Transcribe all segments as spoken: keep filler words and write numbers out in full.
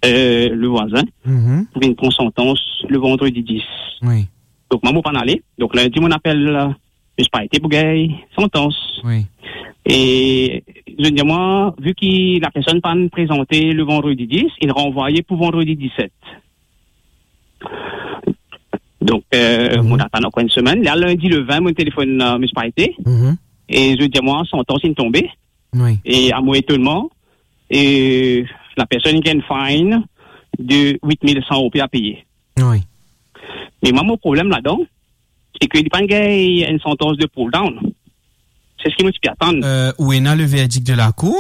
euh, le voisin, mm-hmm. pour une sentence le vendredi dix. Oui. Donc, maman pas aller. Donc, lundi, mon appel, euh, je pas été pour gagner sentence. Oui. Et, je dis moi, vu que la personne pas me présenter le vendredi dix, il renvoyait pour vendredi dix-sept. Donc, euh, mm-hmm. mon attend encore une semaine. Là, lundi, le vingt, mon téléphone, euh, me pas été. Mm-hmm. Et je dis moi, sentence, il est tombé. Oui. Et à mon étonnement, et la personne gagne fine de huit mille cent euros à payer. Oui. Mais moi, mon problème là-dedans, c'est qu'il n'y a pas une sentence de pull down. C'est ce qui me fait attendre. Euh, où est le verdict de la cour?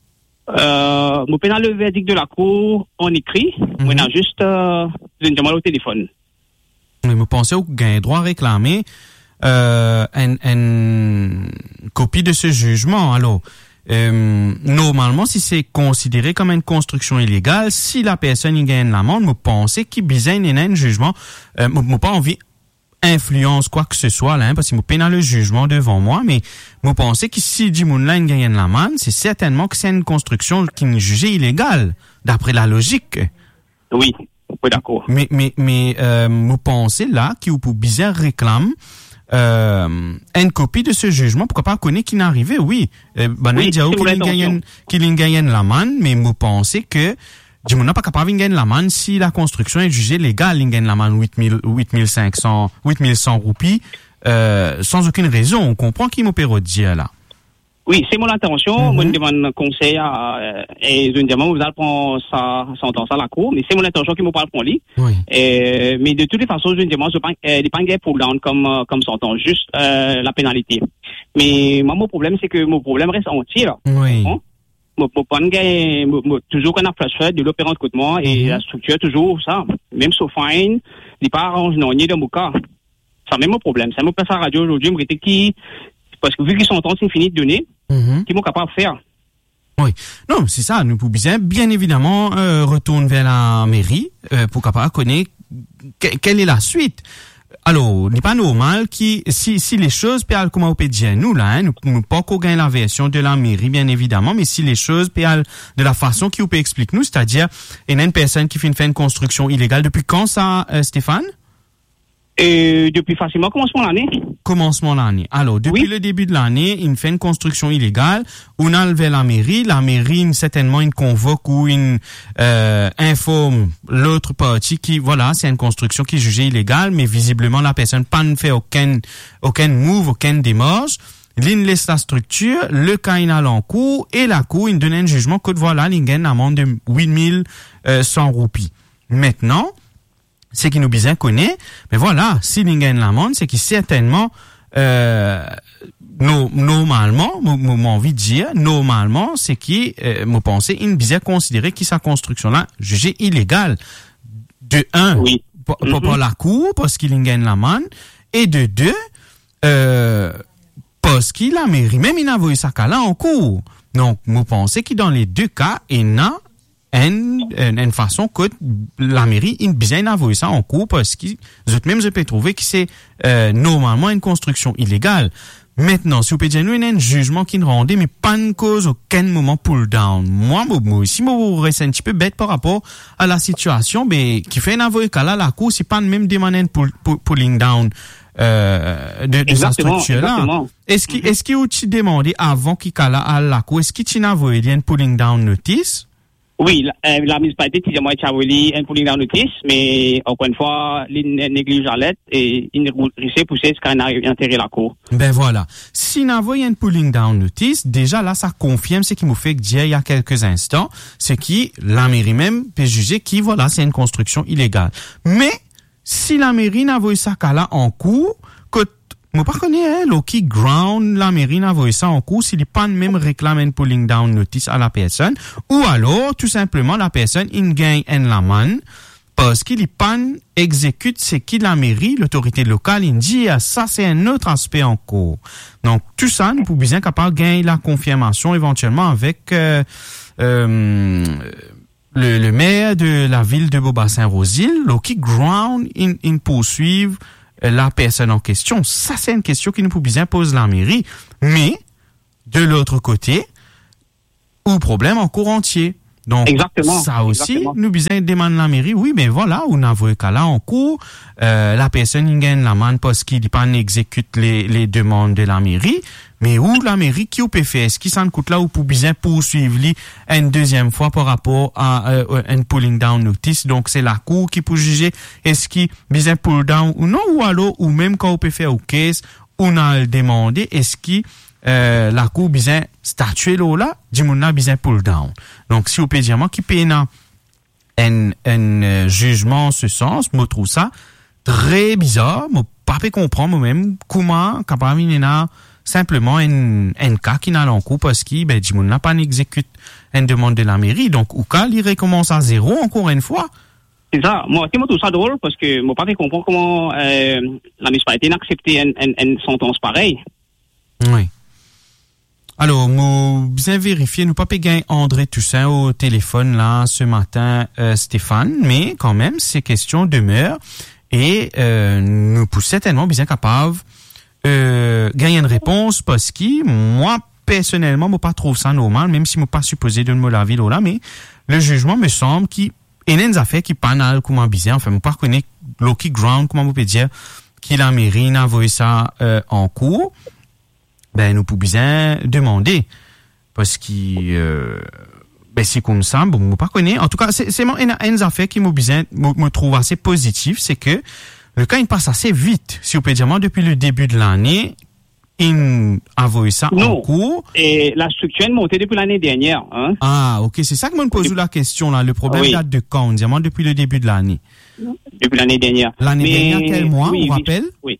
Euh, mon pénal le verdict de la cour en écrit, mm-hmm. on a juste, euh, je ne demande au téléphone. Mais vous pensez que vous avez droit à réclamer, euh, une, une copie de ce jugement, alors? Euh, normalement, si c'est considéré comme une construction illégale, si la personne y gagne l'amende, vous pensez qu'il besoin d'un jugement, euh, vous pas envie influence quoi que ce soit là, hein, parce que vous pénal le jugement devant moi, mais vous pensez que si du monde là il gagne l'amende, c'est certainement que c'est une construction qui est jugée illégale, d'après la logique. Oui, oui d'accord. Mais mais mais euh, vous pensez là qu'il vous bizarre réclame Euh, une copie de ce jugement, pourquoi pas connaître qui n'est arrivé, oui. Euh, ben, oui, il qu'il qu'il gagne la manne, mais vous pensez que, du monde n'a pas capable de gagner la manne si la construction est jugée légale, il gagne la manne huit mille cinq cents, huit mille cent roupies, euh, sans aucune raison. On comprend qui m'opère dire là. Oui, c'est mon intention. Mm-hmm. Moi, je demande conseil à, euh, et je me demande, vous allez prendre sa sentence à la cour, mais c'est mon intention qui me parle pour lui. Oui. Euh, mais de toutes les façons, je me demande, je pense, euh, il n'est pas un pull down comme, euh, comme sentence, juste, euh, la pénalité. Mais, moi, mon problème, c'est que mon problème reste entier, là. Oui. Hein? Mon, mon, mon, mon, toujours qu'on a fait de l'opérant de côté de moi, et mm-hmm. la structure, toujours ça. Même sur fine, il n'est pas arrangé, non, ni dans mon cas. C'est même mon problème. C'est mon passage à la radio aujourd'hui, je me qui, parce que vu qu'ils sont en train de finir de donner, mm-hmm. qu'ils sont capables de faire. Oui. Non, c'est ça. Nous pouvons bien, bien évidemment, euh, retourner vers la mairie, euh, pour capable connaître que, quelle est la suite. Alors, il n'est pas normal qui, si, si les choses, puis comment on peut dire, nous, là, hein, nous, nous pas qu'on gagne la version de la mairie, bien évidemment, mais si les choses, puis de la façon qui vous peut expliquer nous, c'est-à-dire, il y a une personne qui fait une, fait une construction illégale. Depuis quand ça, euh, Stéphane? Euh, depuis facilement commencement l'année. Commencement l'année. Alors, depuis oui. le début de l'année, il fait une construction illégale. On a levé la mairie. La mairie, certainement, il convoque ou il euh, informe l'autre partie qui, voilà, c'est une construction qui est jugée illégale, mais visiblement, la personne pas ne fait aucun, aucun move, aucun démarche. Il laisse la structure, le cas il a en cours, et la cour, il donne un jugement que voilà, il gagne une amende de huit mille cent roupies. Maintenant, c'est qu'il nous bien connaît, mais voilà, si il gagne l'amende, c'est qu'il certainement, euh, no, normalement, mon envie de dire, normalement, c'est qu'il, euh, me pensez, il bien considérer que sa construction-là, jugée illégale. De un, oui. pour, pour, pour la cour, parce qu'il gagne l'amende, et de deux, euh, parce qu'il a mairie, même il a envoyé sa cas là en cours. Donc, me pensez que dans les deux cas, il n'a Une, une, une façon que la mairie a bien envoyé ça en cours parce que vous même je peux trouver que c'est euh, normalement une construction illégale. Maintenant, si vous pouvez dire nous, il y a un jugement qui ne rendait, mais pas une cause aucun moment pull down. Moi, moi aussi, moi, vous restez un petit peu bête par rapport à la situation, mais qui fait un envoyé qu'à là, la cour, c'est pas même demander un pull, pull, pulling down euh, de, de sa structure-là. Est-ce qu'il, mm-hmm. est-ce qu'il a demandé avant qu'il cala à la cour, est-ce qu'il t'a envoyé un pulling down notice? Oui, la, euh, la municipalité, qui moi, Tchavoli, un pulling down notice, mais, encore une fois, il néglige la lettre et il ne réussit pousser ce qu'on a enterré la cour. Ben voilà. Si on envoie un pulling down notice, déjà là, ça confirme ce qui me fait dire il y a quelques instants, c'est que la mairie même peut juger qui, voilà, c'est une construction illégale. Mais, si la mairie n'envoie ça qu'à là en cours, que moi, pas connais, hein, Loki Ground, la mairie n'a envoyé ça en cours s'il n'est pas même réclame un pulling down notice à la personne, ou alors, tout simplement, la personne, il gagne un laman, parce qu'il n'est pas exécute ce qui la mairie, l'autorité locale, il dit, ah, ça, c'est un autre aspect en cours. Donc, tout ça, nous pouvons bien capable gagner la confirmation éventuellement avec, euh, euh, le, le maire de la ville de Beaubassin-Rosil, Loki Ground, il, il poursuivent la personne en question. Ça, c'est une question qui nous peut bien poser la mairie. Mais, de l'autre côté, au problème en cours entier. Donc, exactement, ça aussi, exactement. nous besoin demander la mairie, oui, mais voilà, on a vu qu'à là, en cours, euh, la personne, il gagne la manne parce qu'il pas exécute les, les demandes de la mairie, mais où la mairie, qui peut faire? Est-ce qu'il s'en coûte là ou pour bien poursuivre lui une deuxième fois par rapport à, euh, un pulling down notice? Donc, c'est la cour qui peut juger est-ce qu'il besoin pull down ou non, ou alors, ou même quand on peut faire au case, on a demandé est-ce qu'il Euh, la cour besoin statuer là là du monde là besoin pull down. Donc si on peut dire moi qui paye un un euh, jugement en ce sens, moi trouve ça très bizarre, moi pas peut comprendre moi-même comment capable n'a simplement un un cas qui n'a en cours parce qu'il ben du monde là pas exécute une demande de la mairie. Donc ou quand il recommence à zéro encore une fois. C'est ça. Moi, c'est moi tout ça drôle parce que moi pas peut comprendre comment euh, la municipalité n'a accepté une un, un sentence pareille. Oui. Alors, nous bien vérifier, nous pas gagner André Toussaint au téléphone là ce matin, euh, Stéphane, mais quand même ces questions demeurent et euh, nous poussons certainement bien capable euh, gagner une réponse parce que moi personnellement, moi pas trouve ça normal, même si moi pas supposé de me la ville là, mais le jugement me semble qu'il y a une affaire qui panal comment bizarre, enfin moi pas connaître Loki Ground comment vous pouvez dire qu'il la mairie n'a envoyé ça euh, en cours. Ben nous pouvons bien demander parce que euh, ben c'est comme ça bon moi pas connais en tout cas c'est c'est une une affaire qui me bien me trouve assez positif c'est que le cas il passe assez vite si on peut dire moi depuis le début de l'année il a envoyé ça non. en cours et la structure est montée depuis l'année dernière hein. Ah OK c'est ça que me pose depuis... la question là le problème oui. Date de quand on dit moi depuis le début de l'année depuis l'année dernière l'année Mais... dernière quel mois oui, on rappelle oui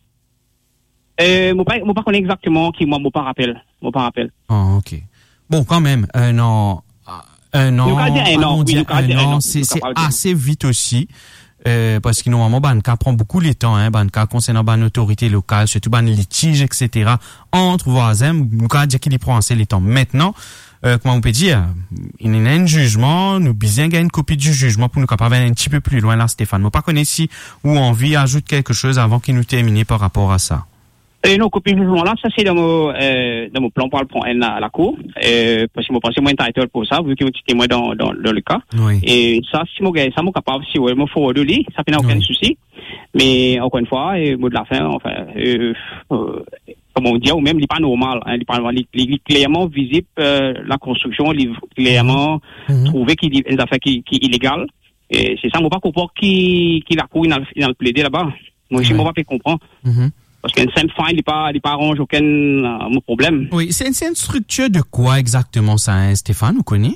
Euh, moi pas, moi pas connais exactement qui moi, moi pas rappelle, moi pas rappelle. Ah, ok. Bon, quand même, un an, un an, un an, oui, un an, c'est, c'est assez vite aussi, euh, parce que normalement, Banca prend beaucoup de temps, hein, Banca concernant ban autorité locale, surtout ban litige, et cetera, entre voisins, nous quand dire qu'il y prend assez le temps. Maintenant, euh, comment on peut dire, il y a un jugement, nous besoin gagner une copie du jugement pour nous capables aller un petit peu plus loin là, Stéphane. Moi pas connais si, ou envie ajoute quelque chose avant qu'il nous termine par rapport à ça. Euh, non, copie de jugement là, ça c'est dans mon, euh, dans mon plan pour le prendre à la cour, euh, parce que moi pense moi entitled pour ça, vu que vous êtes témoin dans, dans, dans le cas. Oui. Et ça, si moi, ça moi capable, si ouais, moi forward de lui, ça fait aucun oui. souci. Mais, encore une fois, et mot de la fin, enfin, euh, euh, comme on dit, ou même, il n'est pas normal, hein, il n'est pas normal, il est clairement visible, euh, la construction, il est clairement mm-hmm. trouvé qu'il y a une affaire qui, qui est illégale. Et c'est ça, moi pas comprendre qui, qui la cour, il a, il a le plaidé là-bas. Moi, je ne pas comprendre. Mm-hmm. Parce qu'une simple fine, il n'est pas, il pas arrange aucun euh, problème. Oui, c'est, c'est une structure de quoi exactement ça, hein, Stéphane, vous connaissez?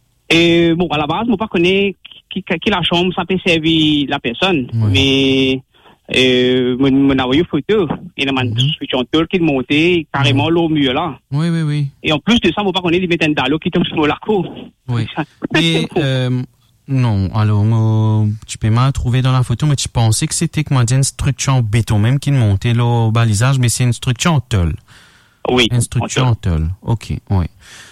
Et bon, à la base, moi pas connais qui, qui, qui la chambre, ça peut servir la personne. Oui. Mais, euh, mon, mon envoyé photo, il y a une mm-hmm. structure qui est montée carrément mm-hmm. l'eau mieux là. Oui, oui, oui. Et en plus de ça, moi pas connais, il met un dallo qui tombe sur la cour. Oui. Mais, euh, non, alors, moi, tu peux mal trouver dans la photo, mais tu pensais que c'était que moi, une structure en béton, même qui montait là au balisage, mais c'est une structure en tôle. Oui. Une structure en tôle. OK, oui.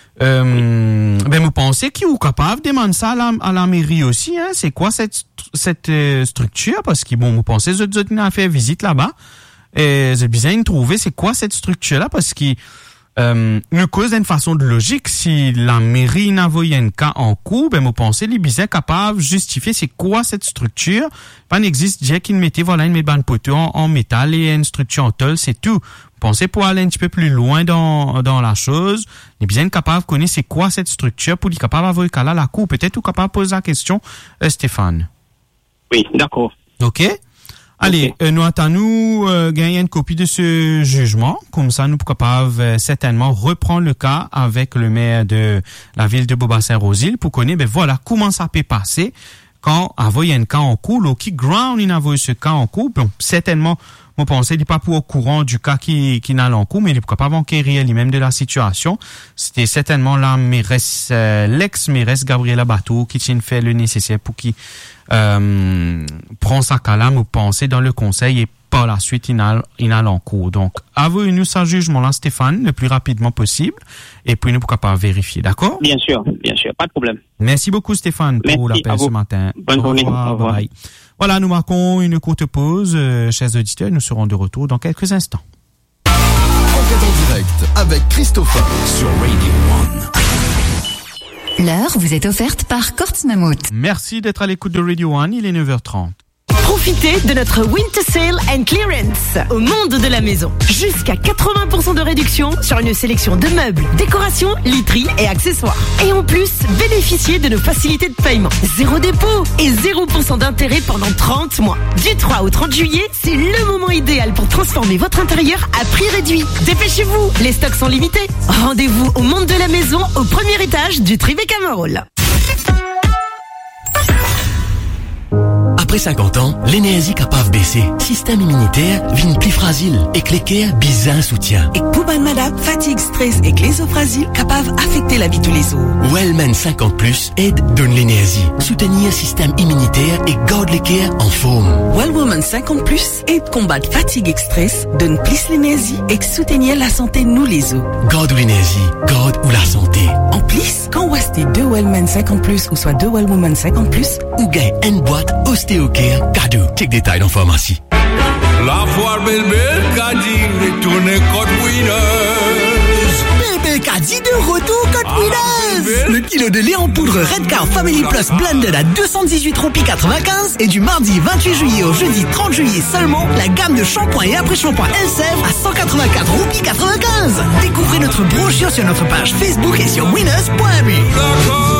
Euh, oui. Ben, vous pensez qu'ils sont capables de demander ça à la, à la mairie aussi, hein? C'est quoi cette, cette euh, structure? Parce que, bon, vous pensez, vous avez fait visite là-bas, et vous avez besoin de trouver c'est quoi cette structure-là, parce que, Euh, nous cause d'une façon de logique, si la mairie n'a envoyé un cas en cours, ben, vous pensez, les bizarres capables de justifier c'est quoi cette structure. Pas n'existe, déjà qu'ils mettaient, voilà, une médecine poteau en, en métal et une structure en tôle, c'est tout. Vous pensez pour aller un petit peu plus loin dans, dans la chose, les bizarres capables de connaître c'est quoi cette structure pour les capables d'avoir un cas là, la cour. Peut-être ou capable de poser la question, euh, Stéphane. Oui, d'accord. OK? Allez, okay. euh, nous attendons euh, gagner une copie de ce jugement. Comme ça, nous sommes capables euh, certainement reprendre le cas avec le maire de la ville de Beaubassin-Rosil pour connaître, ben voilà, comment ça peut passer quand il y a un cas en cours. Loki Ground, il a envoyé ce cas en cours. Bon, certainement, moi, pensais, il n'est pas pour au courant du cas qui, qui n'a en cours, mais il est capable d'enquérir lui-même de la situation. C'était certainement la mairesse, euh, l'ex-mairesse Gabriela Bateau qui tient fait le nécessaire pour qu'il Euh, prend sa calame ou penser dans le conseil et par la suite il a, il a en cours. Donc, avouez-nous sa jugement là, Stéphane, le plus rapidement possible et puis nous pourquoi pas vérifier, d'accord? Bien sûr, bien sûr, pas de problème. Merci beaucoup Stéphane pour Merci l'appel ce matin. Bonne journée. Au revoir, au revoir. Bye. Voilà, nous marquons une courte pause, euh, chers auditeurs, nous serons de retour dans quelques instants. En direct avec Christopher sur Radio One. L'heure vous est offerte par Kortz Mammut. Merci d'être à l'écoute de Radio One, il est neuf heures trente. Profitez de notre Winter Sale and Clearance au monde de la maison. Jusqu'à quatre-vingts pour cent de réduction sur une sélection de meubles, décorations, literie et accessoires. Et en plus, bénéficiez de nos facilités de paiement. Zéro dépôt et zéro pour cent d'intérêt pendant trente mois. Du trois au trente juillet, c'est le moment idéal pour transformer votre intérieur à prix réduit. Dépêchez-vous, les stocks sont limités. Rendez-vous au monde de la maison au premier étage du Tribeca Mall. Après cinquante ans, l'énergie capable baisser. Système immunitaire vient plus fragile et l'équerre bizarre soutien. Et pour ban malade, fatigue, stress et glésophrasie capable affecter la vie tous les jours. Wellman cinquante plus aide donne l'énergie, soutenir système immunitaire et garde l'équerre en forme. Wellwoman cinquante plus aide combattre fatigue et stress, donne plus l'énergie et soutenir la santé nous les os. Garde l'énergie, garde ou la santé. En plus, quand vous achetez deux Wellman cinquante plus ou soit deux Wellwoman cinquante plus, ou gagne une boîte Ostéocare cadeau. Check détail en pharmacie. La foire Belle Belle Caddy retourne Code Winners. Belle Caddy de retour Code ah, Winners. Le kilo de lait en poudre Redcar Family Plus Blended à deux cent dix-huit roupies quatre-vingt-quinze et du mardi vingt-huit juillet au jeudi trente juillet seulement, la gamme de shampoing et après-shampoing Elseve à cent quatre-vingt-quatre roupies quatre-vingt-quinze. Découvrez notre brochure sur notre page Facebook et sur winners point b e.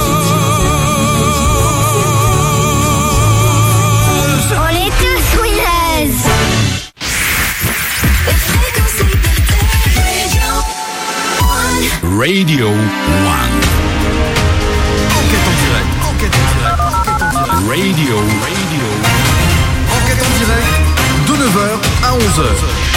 Radio One. Enquête en direct, enquête en direct, enquête en direct. Radio, radio. Enquête en direct de neuf heures à onze heures.